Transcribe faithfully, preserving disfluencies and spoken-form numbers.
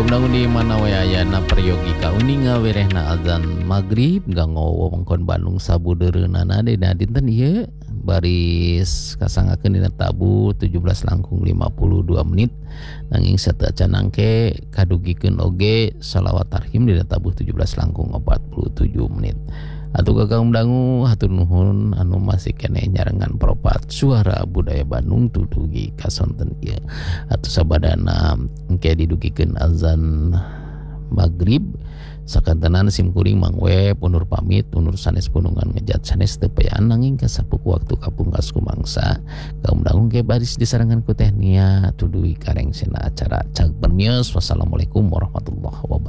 undang di mana we ayana priyogika uninga werehna azan maghrib gangowo mengkon Bandung sabudereunana dina dinten ieu baris kasangakeun dina tabu tujuh belas langkung lima puluh dua menit nanging sateu canangke kadugikeun oge shalawat tarhim dina tabu tujuh belas langkung empat puluh tujuh menit. Atuh kakang dangu hatur nuhun anu masih kene nyarengan propat suara budaya Bandung tudugi kasonten ieu. Atuh sabadana engke didugikeun azan maghrib sakantenan sim kuring mangwe punur pamit unur sanes punungan ngejat sanes teu payaan nanging kasapuk waktu kapungkas kumangsa kaum dangu ge baris disarangan ku teh nia tudugi karengsina acara cag bermios. Wassalamualaikum warahmatullahi wabarakatuh.